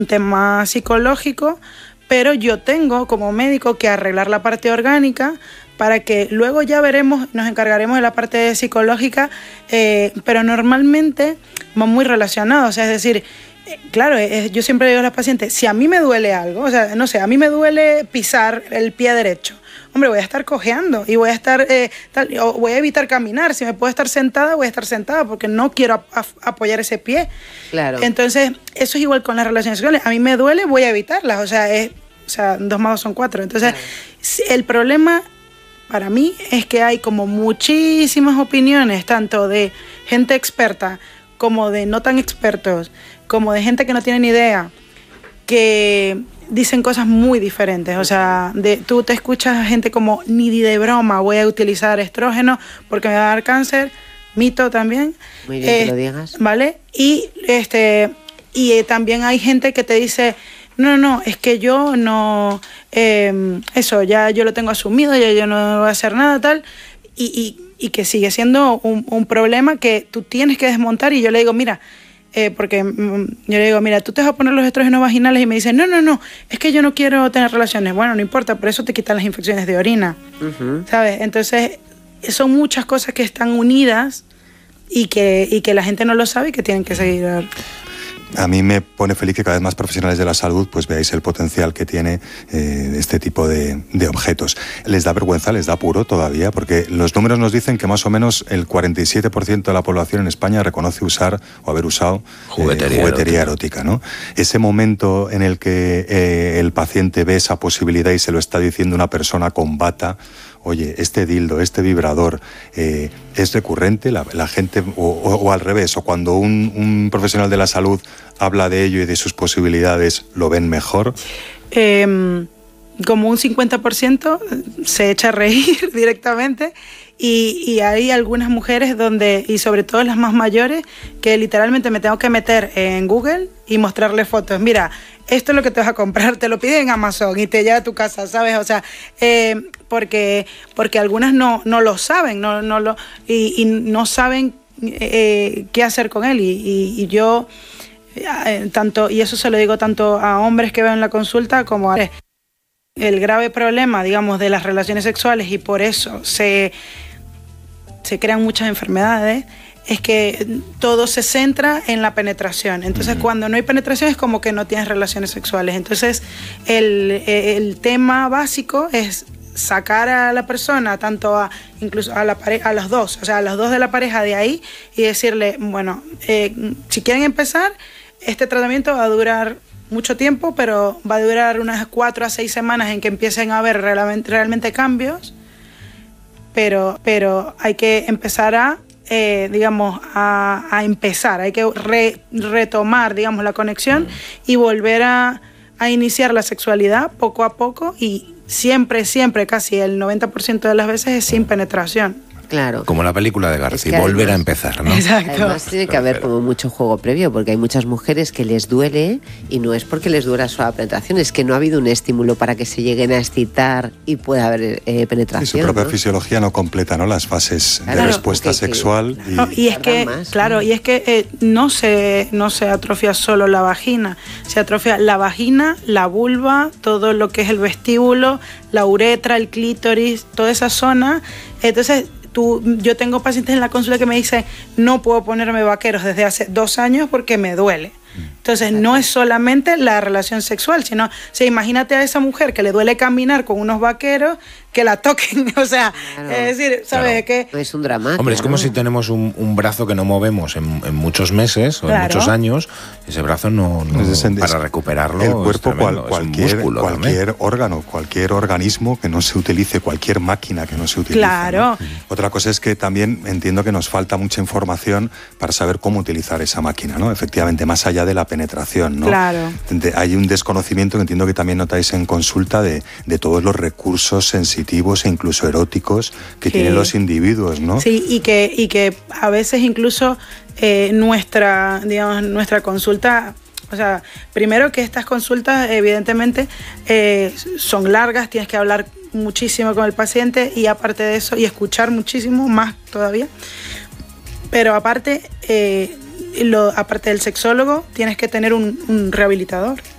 tema psicológico, pero yo tengo como médico que arreglar la parte orgánica para que luego ya veremos, nos encargaremos de la parte psicológica, pero normalmente va muy relacionado, o sea, es decir, claro, yo siempre digo a las pacientes, si a mí me duele algo, o sea, no sé, a mí me duele pisar el pie derecho, hombre, voy a estar cojeando y voy a estar, o voy a evitar caminar. Si me puedo estar sentada, voy a estar sentada porque no quiero apoyar ese pie. Claro. Entonces, eso es igual con las relaciones sexuales. A mí me duele, voy a evitarlas. O sea, 2 más 2 son 4. Entonces, claro, el problema para mí es que hay como muchísimas opiniones, tanto de gente experta como de no tan expertos, como de gente que no tiene ni idea, que dicen cosas muy diferentes. O sea, tú te escuchas a gente como, ni de broma voy a utilizar estrógeno porque me va a dar cáncer. Mito también. Muy bien que lo digas. ¿Vale? Y también hay gente que te dice, no, es que yo no, eso ya yo lo tengo asumido, ya yo no voy a hacer nada, tal, y que sigue siendo un problema que tú tienes que desmontar. Y yo le digo, mira, porque yo le digo, mira, tú te vas a poner los estrógenos vaginales, y me dicen, no, es que yo no quiero tener relaciones. Bueno, no importa, por eso te quitan las infecciones de orina, ¿sabes? Entonces, son muchas cosas que están unidas y que la gente no lo sabe y que tienen que seguir. A mí me pone feliz que cada vez más profesionales de la salud pues veáis el potencial que tiene este tipo de objetos. ¿Les da vergüenza, les da apuro todavía? Porque los números nos dicen que más o menos el 47% de la población en España reconoce usar o haber usado juguetería erótica, ¿no? Ese momento en el que el paciente ve esa posibilidad y se lo está diciendo una persona con bata, oye, este dildo, este vibrador, ¿es recurrente? La gente, o al revés, o cuando un profesional de la salud habla de ello y de sus posibilidades, ¿lo ven mejor? Como un 50% se echa a reír directamente, y hay algunas mujeres y sobre todo las más mayores, que literalmente me tengo que meter en Google y mostrarle fotos. Mira, esto es lo que te vas a comprar, te lo piden en Amazon y te llega a tu casa, ¿sabes? O sea, porque algunas no lo saben, y no saben qué hacer con él. Y yo, y eso se lo digo tanto a hombres que veo en la consulta como a el grave problema, digamos, de las relaciones sexuales, y por eso se crean muchas enfermedades, es que todo se centra en la penetración. Entonces, cuando no hay penetración es como que no tienes relaciones sexuales. Entonces, el tema básico es sacar a la persona, incluso a la pareja, a los dos, o sea, a los dos de la pareja de ahí, y decirle, bueno, si quieren empezar, este tratamiento va a durar mucho tiempo, pero va a durar unas 4 a 6 semanas en que empiecen a haber realmente cambios, pero hay que empezar a empezar, hay que retomar, digamos, la conexión y volver a iniciar la sexualidad poco a poco, y siempre, casi el 90% de las veces es sin penetración. Claro. Como la película de García, volver a empezar, ¿no? Exacto. Además tiene que haber como mucho juego previo, porque hay muchas mujeres que les duele, y no es porque les duela solo la penetración, es que no ha habido un estímulo para que se lleguen a excitar y pueda haber penetración. Y su propia fisiología no completa, ¿no?, las fases de respuesta sexual. Y es que, claro, y es que no se atrofia solo la vagina, se atrofia la vagina, la vulva, todo lo que es el vestíbulo, la uretra, el clítoris, toda esa zona. Entonces, yo tengo pacientes en la consulta que me dicen, no puedo ponerme vaqueros desde hace 2 años porque me duele. Entonces, no es solamente la relación sexual, sino, imagínate a esa mujer que le duele caminar con unos vaqueros, que la toquen, o sea, claro, es decir, ¿sabes qué? Es un drama. Hombre, es como si tenemos un brazo que no movemos en muchos meses o en muchos años, ese brazo no para recuperarlo. El cuerpo, cualquier órgano, cualquier organismo que no se utilice, cualquier máquina que no se utilice. Claro. ¿No? Otra cosa es que también entiendo que nos falta mucha información para saber cómo utilizar esa máquina, ¿no? Efectivamente, más allá de la penetración, ¿no? Claro. Hay un desconocimiento que entiendo que también notáis en consulta de todos los recursos sensitivos e incluso eróticos que tienen los individuos, ¿no? Sí, y que a veces incluso nuestra consulta, o sea, primero que estas consultas evidentemente son largas, tienes que hablar muchísimo con el paciente, y aparte de eso, y escuchar muchísimo más todavía, pero aparte del sexólogo tienes que tener un rehabilitador.